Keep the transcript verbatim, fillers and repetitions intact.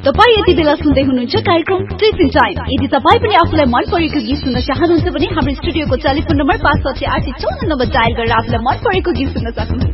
तपाई यति बेला सुन्दै हुनुहुन्छ कार्यक्रम टिफिन टाइम। यदि तपाई पनि आफुलाई मन परेको गीत सुन्न चाहनुहुन्छ भने हाम्रो स्टुडियोको टेलिफोन नम्बर पाँच साठी आठ चौन्न नम्बर डायल गरेर आफुलाई मन परेको गीत सुन्न सक्नुहुन्छ।